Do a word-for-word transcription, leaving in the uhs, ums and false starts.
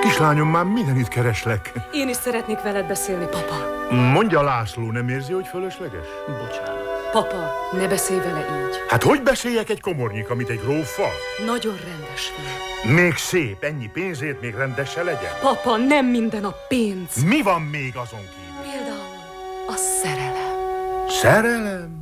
Kislányom, már mindenütt kereslek. Én is szeretnék veled beszélni, papa. Mondja, László, nem érzi, hogy fölösleges? Bocsánat. Papa, ne beszélj vele így. Hát hogy beszéljek egy komornyik, amit egy gróffal? Nagyon rendes fiú. Még szép, ennyi pénzért még rendes se legyen? Papa, nem minden a pénz. Mi van még azon kívül? Például a szerelem. Szerelem?